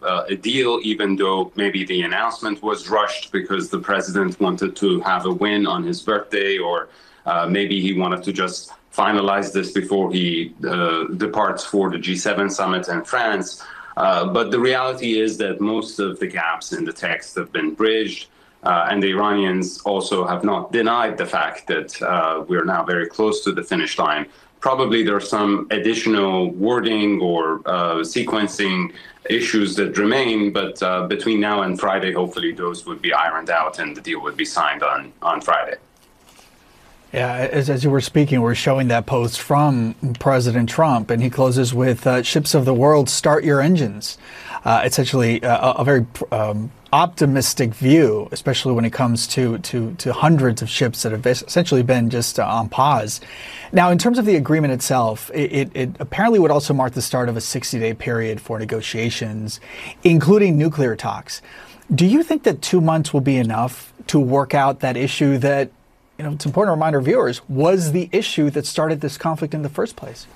a deal, even though maybe the announcement was rushed because the president wanted to have a win on his birthday, or maybe he wanted to just finalize this before he departs for the G7 summit in France. But the reality is that most of the gaps in the text have been bridged. And the Iranians also have not denied the fact that we're now very close to the finish line. Probably there are some additional wording or sequencing issues that remain, but between now and Friday, hopefully those would be ironed out and the deal would be signed on Friday. Yeah, as you were speaking, we're showing that post from President Trump, and he closes with ships of the world, start your engines. It's actually a very optimistic view, especially when it comes to hundreds of ships that have essentially been just on pause. Now, in terms of the agreement itself, it apparently would also mark the start of a 60-day period for negotiations, including nuclear talks. Do you think that 2 months will be enough to work out that issue that, it's important to remind our viewers, was the issue that started this conflict in the first place?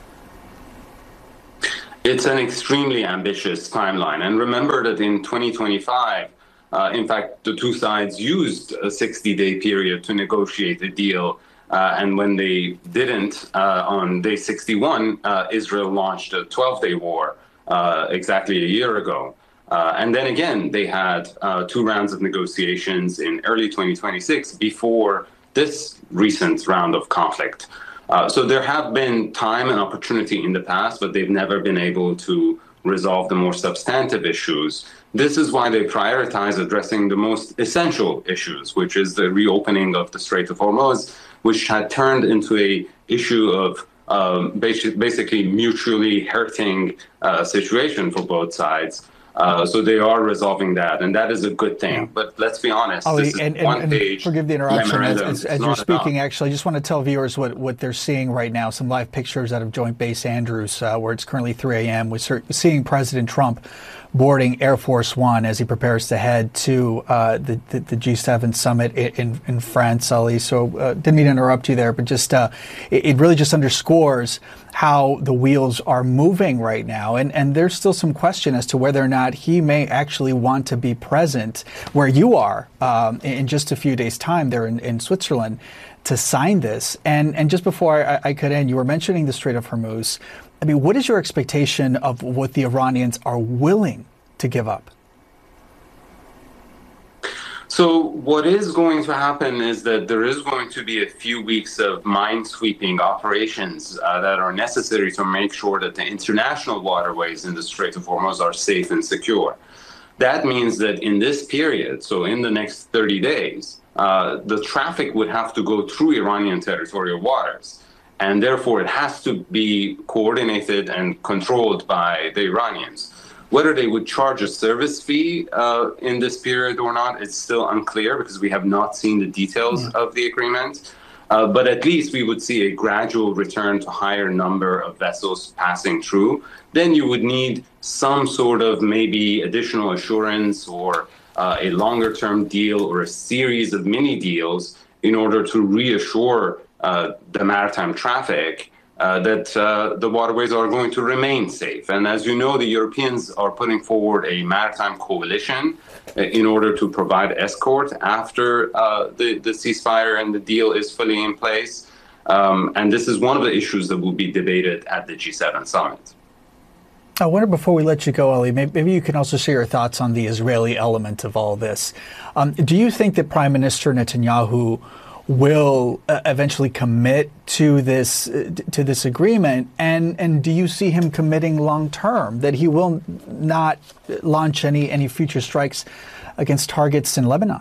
It's an extremely ambitious timeline. And remember that in 2025, in fact, the two sides used a 60-day period to negotiate a deal. And when they didn't, on day 61, Israel launched a 12-day war exactly a year ago. And then again, they had 2 rounds of negotiations in early 2026 before this recent round of conflict. So there have been time and opportunity in the past, but they've never been able to resolve the more substantive issues. This is why they prioritize addressing the most essential issues, which is the reopening of the Strait of Hormuz, which had turned into an issue of basically mutually hurting situation for both sides. So they are resolving that, and that is a good thing. But let's be honest, Ali, this is one-page forgive the interruption. As you're speaking, enough. actually, I just want to tell viewers what they're seeing right now. Some live pictures out of Joint Base Andrews, where it's currently 3 a.m. We're seeing President Trump boarding Air Force One as he prepares to head to the G7 summit in France, Ali. So didn't mean to interrupt you there, but just it really just underscores how the wheels are moving right now. And there's still some question as to whether or not he may actually want to be present where you are in just a few days' time there in Switzerland to sign this. And just before I could end, you were mentioning the Strait of Hormuz. I mean, what is your expectation of what the Iranians are willing to give up? So what is going to happen is that there is going to be a few weeks of mine-sweeping operations that are necessary to make sure that the international waterways in the Strait of Hormuz are safe and secure. That means that in this period, so in the next 30 days, the traffic would have to go through Iranian territorial waters. And therefore, it has to be coordinated and controlled by the Iranians. Whether they would charge a service fee in this period or not, it's still unclear because we have not seen the details of the agreement. But at least we would see a gradual return to higher number of vessels passing through. Then you would need some sort of maybe additional assurance or a longer term deal or a series of mini deals in order to reassure the maritime traffic that the waterways are going to remain safe. And as you know, the Europeans are putting forward a maritime coalition in order to provide escort after the ceasefire and the deal is fully in place. And this is one of the issues that will be debated at the G7 summit. I wonder, before we let you go, Ali, maybe you can also share your thoughts on the Israeli element of all this. Do you think that Prime Minister Netanyahu will eventually commit to this agreement, and do you see him committing long term, that he will not launch any future strikes against targets in Lebanon?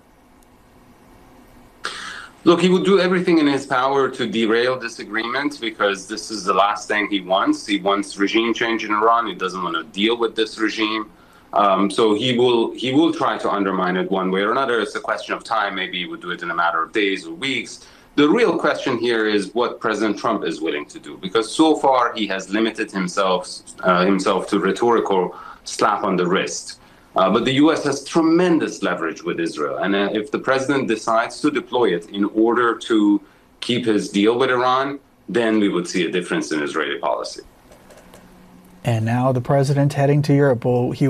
Look, he will do everything in his power to derail this agreement because this is the last thing he wants. He wants regime change in Iran. He doesn't want to deal with this regime. So he will try to undermine it one way or another. It's a question of time. Maybe he would do it in a matter of days or weeks. The real question here is what President Trump is willing to do, because so far he has limited himself to rhetorical slap on the wrist. But the U.S. has tremendous leverage with Israel. And if the president decides to deploy it in order to keep his deal with Iran, then we would see a difference in Israeli policy. And now the president heading to Europe. He